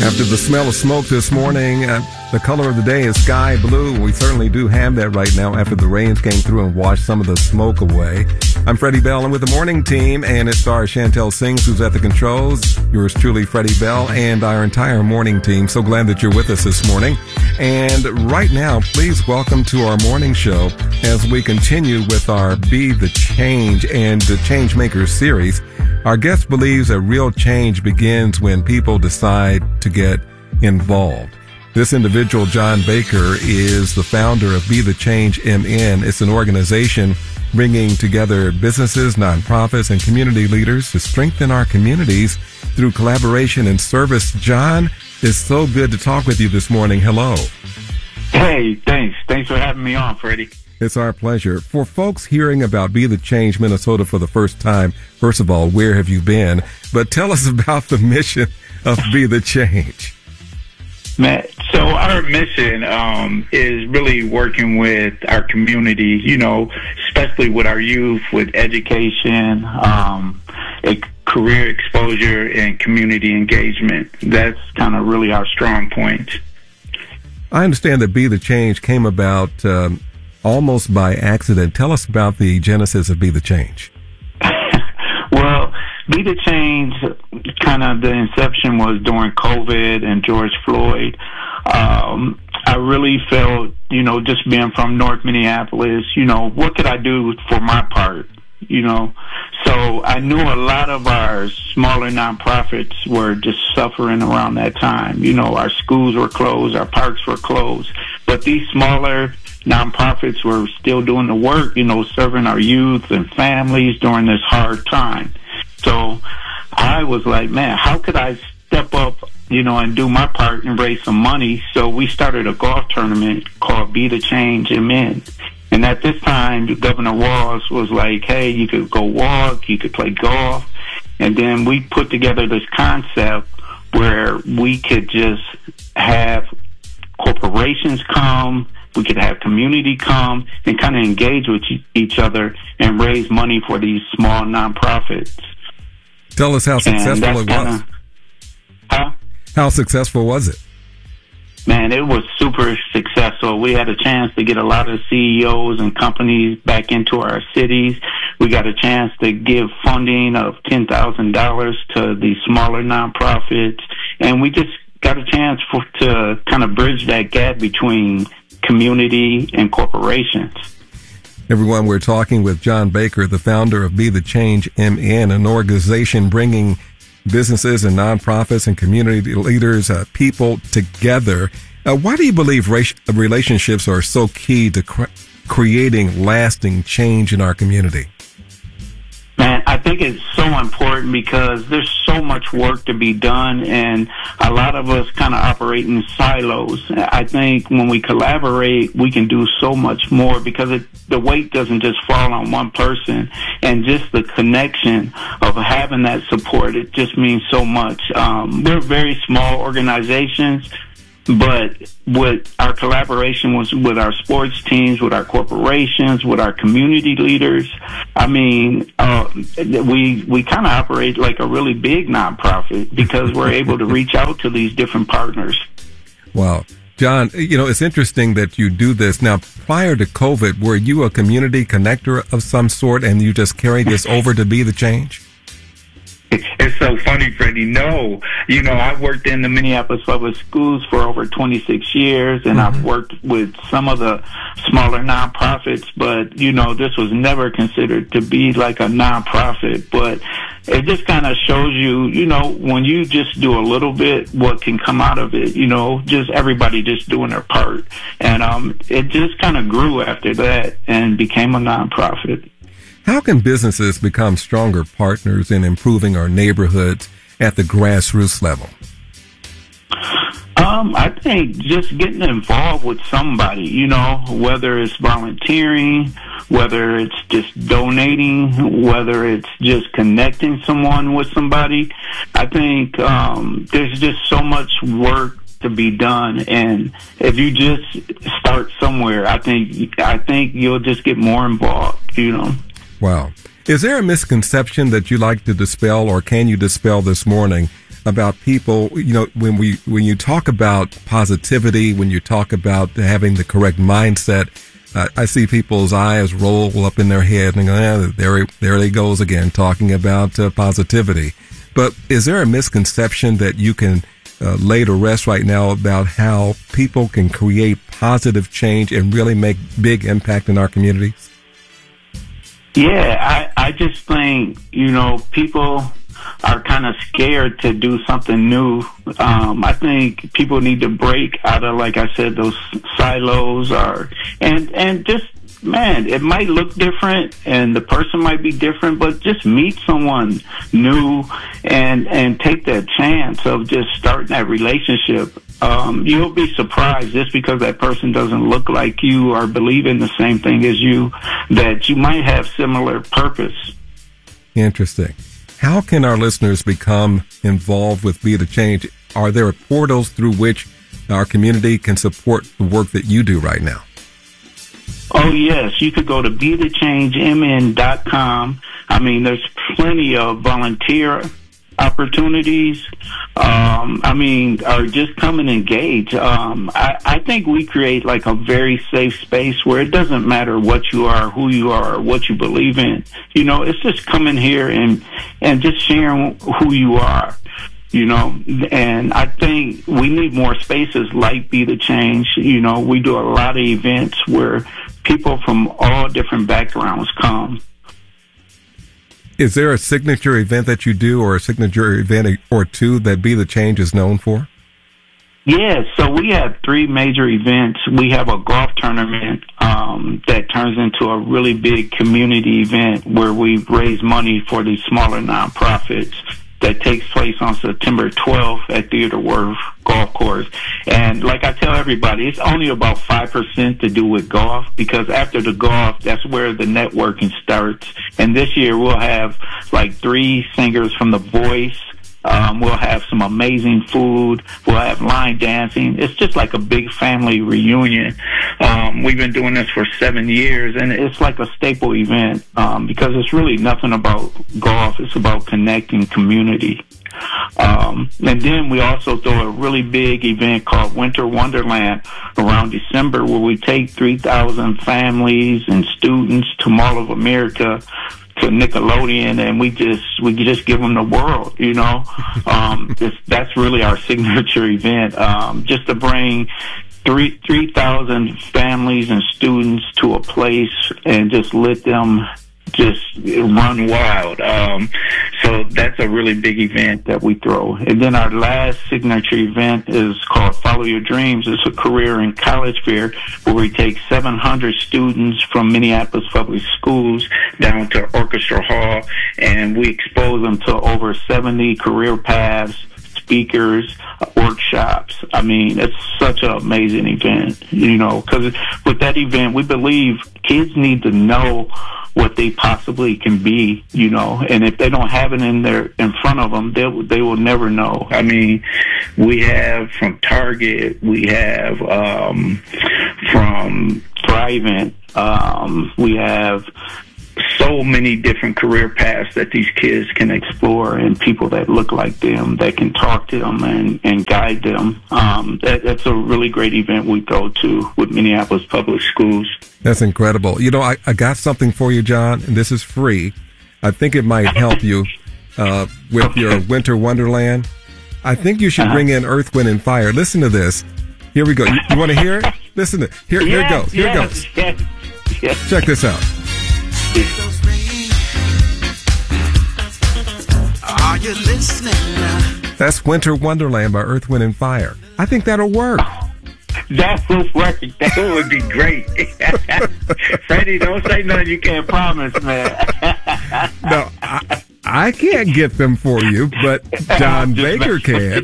After the smell of smoke this morning, the color of the day is sky blue. We certainly do have that right now after the rains came through and washed some of the smoke away. I'm Freddie Bell. I'm with the morning team, and it's our Chantel Sings who's at the controls. Yours truly, Freddie Bell, and our entire morning team. So glad that you're with us this morning. And right now, please welcome to our morning show as we continue with our Be the Change and the Changemakers series. Our guest believes that real change begins when people decide to get involved. This individual, John Baker, is the founder of Be the Change MN. It's an organization bringing together businesses, nonprofits, and community leaders to strengthen our communities through collaboration and service. John, it's so good to talk with you this morning. Hello. Hey, thanks. Thanks for having me on, Freddie. It's our pleasure. For folks hearing about Be the Change Minnesota for the first time, first of all, where have you been? But tell us about the mission of Be the Change. Matt, so our mission is really working with our community, especially with our youth, with education, career exposure, and community engagement. That's kind of really our strong point. I understand that Be the Change came about almost by accident. Tell us about the genesis of Be the Change. Well, Be the Change, kind of the inception was during COVID and George Floyd. I really felt, just being from North Minneapolis, what could I do for my part? So I knew a lot of our smaller nonprofits were just suffering around that time. Our schools were closed, our parks were closed, but these smaller nonprofits were still doing the work, serving our youth and families during this hard time. So I was like, man, how could I step up, and do my part and raise some money? So we started a golf tournament called Be the Change MN. And at this time, Governor Walz was like, hey, you could go walk, you could play golf. And then we put together this concept where we could just have corporations come, we could have community come and kind of engage with each other and raise money for these small nonprofits. Tell us how successful it was. How successful was it? Man, it was super successful. We had a chance to get a lot of CEOs and companies back into our cities. We got a chance to give funding of $10,000 to these smaller nonprofits. And we just got a chance to kind of bridge that gap between community and corporations. Everyone, we're talking with John Baker, the founder of Be the Change MN, an organization bringing businesses and nonprofits and community leaders, people together. Why do you believe relationships are so key to creating lasting change in our community? Man, I think it's so important because there's so much work to be done, and a lot of us kind of operate in silos. I think when we collaborate, we can do so much more because the weight doesn't just fall on one person, and just the connection of having that support, it just means so much. We're very small organizations, but with our collaboration with our sports teams, with our corporations, with our community leaders, I mean, we kind of operate like a really big nonprofit because we're able to reach out to these different partners. Wow. John, it's interesting that you do this. Now, prior to COVID, were you a community connector of some sort and you just carried this over to Be the Change? It's so funny, Freddie. No, I've worked in the Minneapolis public schools for over 26 years, and I've worked with some of the smaller nonprofits, but, this was never considered to be like a nonprofit. But it just kind of shows you, when you just do a little bit, what can come out of it, just everybody just doing their part. And it just kind of grew after that and became a nonprofit. How can businesses become stronger partners in improving our neighborhoods at the grassroots level? I think just getting involved with somebody, whether it's volunteering, whether it's just donating, whether it's just connecting someone with somebody. I think there's just so much work to be done, and if you just start somewhere, I think you'll just get more involved, Wow. Is there a misconception that you like to dispel, or can you dispel this morning, about people, when you talk about positivity, when you talk about having the correct mindset, I see people's eyes roll up in their head and go, there he goes again, talking about positivity. But is there a misconception that you can lay to rest right now about how people can create positive change and really make big impact in our communities? Yeah, I just think, people are kind of scared to do something new. I think people need to break out of, like I said, those silos and just, man, it might look different and the person might be different, but just meet someone new and take that chance of just starting that relationship. You'll be surprised just because that person doesn't look like you or believe in the same thing as you, that you might have similar purpose. Interesting. How can our listeners become involved with Be the Change? Are there portals through which our community can support the work that you do right now? Oh, yes. You could go to BeTheChangeMN.com. I mean, there's plenty of volunteer opportunities. Or just come and engage. I think we create like a very safe space where it doesn't matter what you are, who you are, or what you believe in. It's just coming here and just sharing who you are. And I think we need more spaces like Be the Change. We do a lot of events where people from all different backgrounds come. Is there a signature event that you do or a signature event or two that Be the Change is known for? Yeah, so we have 3 major events. We have a golf tournament that turns into a really big community event where we raise money for these smaller nonprofits. That takes place on September 12th at Theodore Wirth Golf Course. And like I tell everybody, it's only about 5% to do with golf, because after the golf, that's where the networking starts. And this year we'll have like 3 singers from The Voice. We'll have some amazing food. We'll have line dancing. It's just like a big family reunion. We've been doing this for 7 years, and it's like a staple event because it's really nothing about golf. It's about connecting community. And then we also throw a really big event called Winter Wonderland around December, where we take 3,000 families and students to Mall of America, to Nickelodeon, and we just give them the world. That's really our signature event, just to bring 3,000 families and students to a place and just let them just run wild. So that's a really big event that we throw. And then our last signature event is called Follow Your Dreams. It's a career and college fair where we take 700 students from Minneapolis Public Schools down to Orchestra Hall, and we expose them to over 70 career paths, speakers, workshops. I mean, it's such an amazing event, because with that event, we believe kids need to know what they possibly can be, and if they don't have it in front of them, they will never know. I mean, we have from Target, we have from Thrivent, we have so many different career paths that these kids can explore, and people that look like them, that can talk to them and guide them. That's a really great event we go to with Minneapolis Public Schools. That's incredible. I got something for you, John, and this is free. I think it might help you with your Winter Wonderland. I think you should bring in Earth, Wind, & Fire. Listen to this. Here we go. You want to hear it? Listen to it. Here it goes. Here it goes. Yes. Check this out. Are you listening? That's Winter Wonderland by Earth, Wind, & Fire. I think that'll work. That would work. That would be great. Freddie, don't say nothing you can't promise, man. No, I can't get them for you, but John Baker can.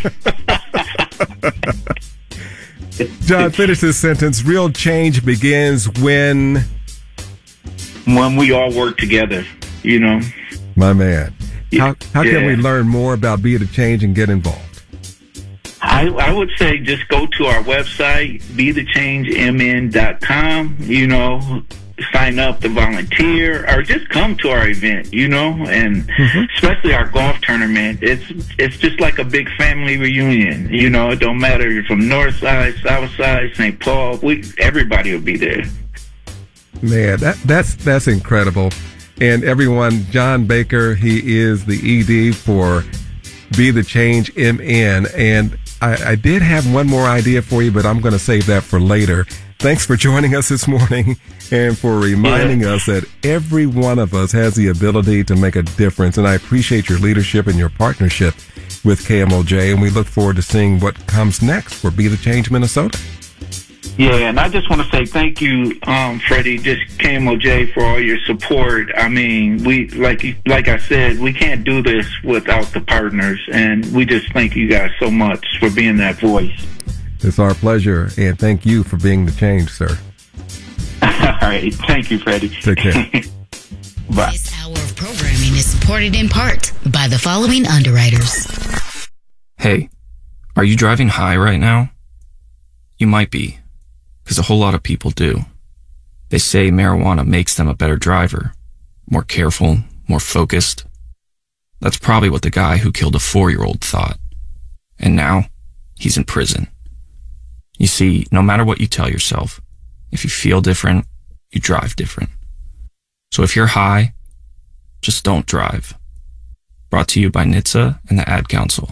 John, finish this sentence. Real change begins when we all work together, My man. How can we learn more about Be the Change and get involved? I would say just go to our website, BeTheChangeMN.com. sign up to volunteer or just come to our event, you know, and especially our golf tournament. It's just like a big family reunion, you know. It don't matter if you're from North Side, South Side, St. Paul. Everybody will be there. Man, that's incredible. And everyone, John Baker, he is the ED for Be the Change MN. And I did have one more idea for you, but I'm going to save that for later. Thanks for joining us this morning and for reminding us that every one of us has the ability to make a difference. And I appreciate your leadership and your partnership with KMOJ. And we look forward to seeing what comes next for Be the Change Minnesota. Yeah, and I just want to say thank you, Freddie, just KMOJ, for all your support. I mean, we like I said, we can't do this without the partners, and we just thank you guys so much for being that voice. It's our pleasure, and thank you for being the change, sir. All right, thank you, Freddie. Take care. Bye. This hour of programming is supported in part by the following underwriters. Hey, are you driving high right now? You might be, because a whole lot of people do. They say marijuana makes them a better driver, more careful, more focused. That's probably what the guy who killed a 4-year-old thought. And now, he's in prison. You see, no matter what you tell yourself, if you feel different, you drive different. So if you're high, just don't drive. Brought to you by NHTSA and the Ad Council.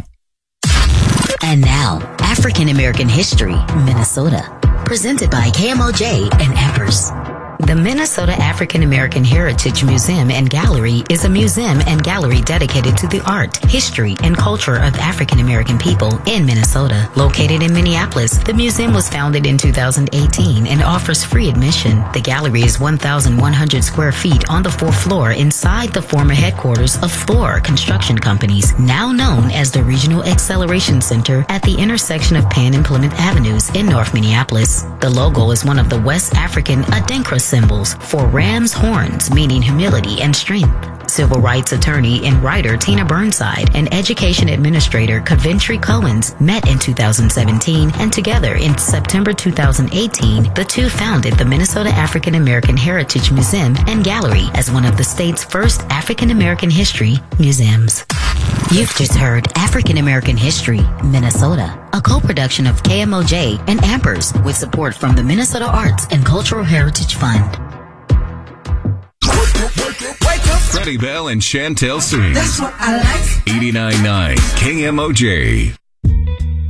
And now, African American History, Minnesota. Presented by KMOJ and Empress. The Minnesota African American Heritage Museum and Gallery is a museum and gallery dedicated to the art, history, and culture of African American people in Minnesota. Located in Minneapolis, the museum was founded in 2018 and offers free admission. The gallery is 1,100 square feet on the 4th floor inside the former headquarters of Thor Construction Companies, now known as the Regional Acceleration Center at the intersection of Penn and Plymouth Avenues in North Minneapolis. The logo is one of the West African Adinkra symbols for ram's horns, meaning humility and strength. Civil rights attorney and writer Tina Burnside and education administrator Coventry Cohens met in 2017, and together in September 2018, the two founded the Minnesota African American Heritage Museum and Gallery as one of the state's first African American history museums. You've just heard African American History, Minnesota, a co-production of KMOJ and Ampers with support from the Minnesota Arts and Cultural Heritage Fund. Freddie Bell and Chantel Singh. That's what I like. 89.9 KMOJ.